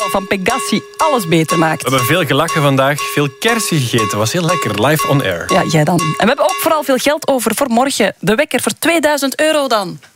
van Pegassi alles beter maakt. We hebben veel gelachen vandaag, veel kersen gegeten. Was heel lekker, live on air. Ja, jij dan. En we hebben ook vooral veel geld over voor morgen. De wekker voor €2000 dan.